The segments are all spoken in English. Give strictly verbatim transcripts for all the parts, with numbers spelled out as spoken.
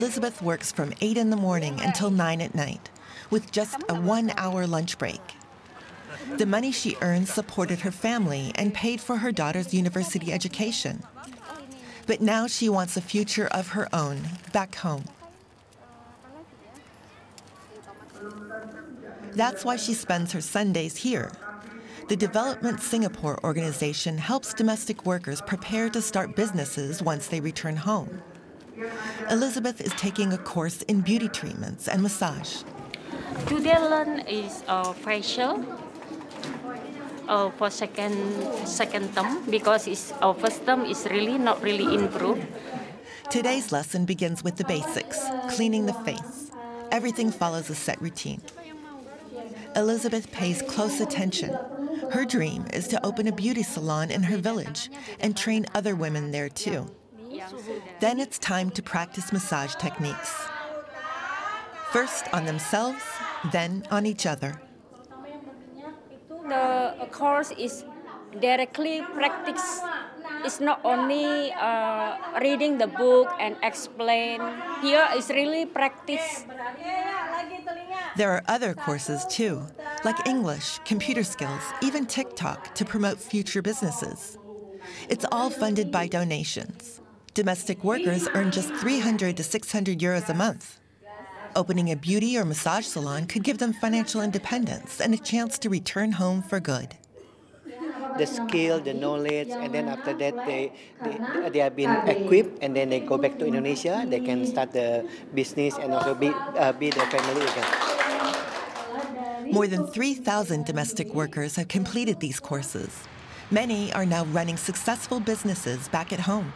Elizabeth works from eight in the morning until nine at night, with just a one-hour lunch break. The money she earned supported her family and paid for her daughter's university education. But now she wants a future of her own back home. That's why she spends her Sundays here. The Development Singapore organization helps domestic workers prepare to start businesses once they return home. Elizabeth is taking a course in beauty treatments and massage. Today learn is uh, facial uh, for second second term because it's, our first term is really not really improved. Today's lesson begins with the basics, cleaning the face. Everything follows a set routine. Elizabeth pays close attention. Her dream is to open a beauty salon in her village and train other women there too. Then it's time to practice massage techniques. First on themselves, then on each other. The course is directly practice. It's not only uh, reading the book and explain. Here is really practice. There are other courses too, like English, computer skills, even TikTok to promote future businesses. It's all funded by donations. Domestic workers earn just three hundred to six hundred euros a month. Opening a beauty or massage salon could give them financial independence and a chance to return home for good. The skill, the knowledge, and then after that they, they, they have been equipped, and then they go back to Indonesia, they can start the business and also be, uh, be their family again. More than three thousand domestic workers have completed these courses. Many are now running successful businesses back at home.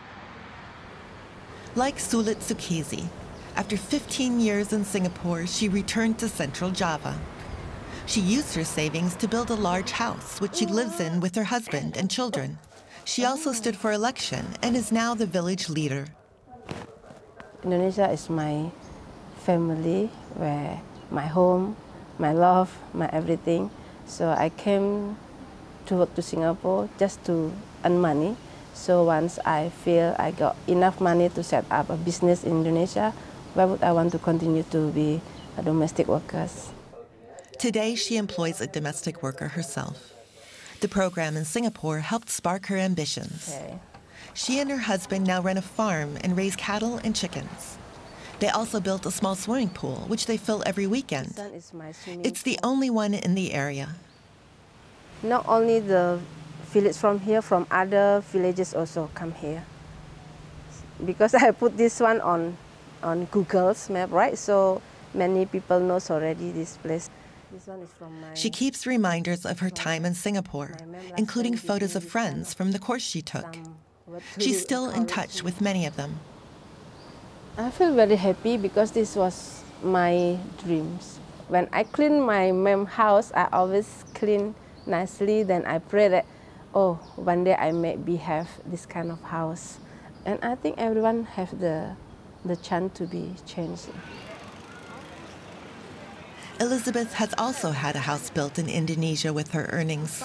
Like Sulit Sukizi, after fifteen years in Singapore, she returned to Central Java. She used her savings to build a large house, which she lives in with her husband and children. She also stood for election and is now the village leader. Indonesia is my family, where my home, my love, my everything. So I came to work to Singapore just to earn money. So once I feel I got enough money to set up a business in Indonesia, why would I want to continue to be a domestic worker? Today, she employs a domestic worker herself. The program in Singapore helped spark her ambitions. Okay. She and her husband now run a farm and raise cattle and chickens. They also built a small swimming pool, which they fill every weekend. It's the only one in the area. Not only the village from here, from other villages also come here. Because I put this one on, on Google's map, right? So many people knows already this place. This one is from my, she keeps reminders of her time in Singapore, including photos of friends from the course she took. She's still in touch with many of them. I feel very happy because this was my dreams. When I clean my mom house, I always clean nicely. Then I pray that, oh, one day I maybe have this kind of house. And I think everyone have the, the chance to be changed. Elizabeth has also had a house built in Indonesia with her earnings.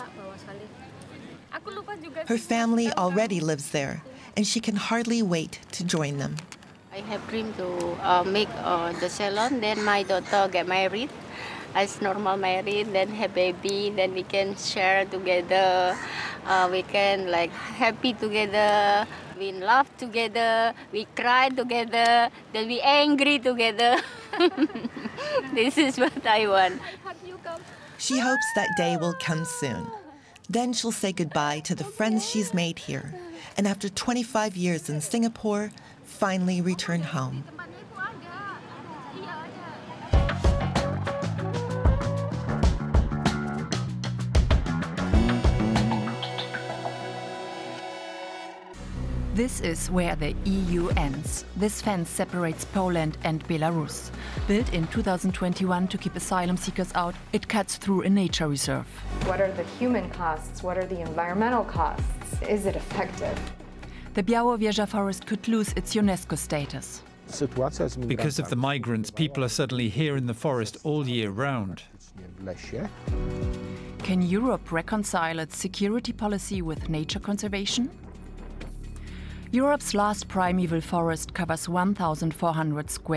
Her family already lives there, and she can hardly wait to join them. I have dream to uh, make uh, the salon, then my daughter get married as normal married, then have baby, then we can share together, uh, we can like happy together, we laugh together, we cry together, then we angry together. This is what I want. She hopes that day will come soon. Then she'll say goodbye to the friends she's made here, and after twenty-five years in Singapore, finally return home. This is where the E U ends. This fence separates Poland and Belarus. Built in two thousand twenty-one to keep asylum seekers out, it cuts through a nature reserve. What are the human costs? What are the environmental costs? Is it effective? The Białowieża forest could lose its UNESCO status. Because of the migrants, people are suddenly here in the forest all year round. Can Europe reconcile its security policy with nature conservation? Europe's last primeval forest covers one thousand four hundred square